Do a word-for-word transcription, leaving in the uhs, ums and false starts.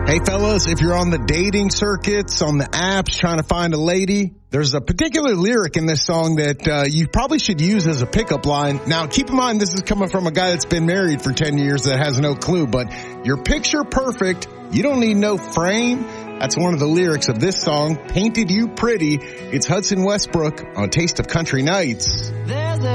Hey fellas, if you're on the dating circuits, on the apps, trying to find a lady, there's a particular lyric in this song that uh, you probably should use as a pickup line. Now, keep in mind, this is coming from a guy that's been married for ten years that has no clue, but you're picture perfect. You don't need no frame. That's one of the lyrics of this song, Painted You Pretty. It's Hudson Westbrook on Taste of Country Nights. There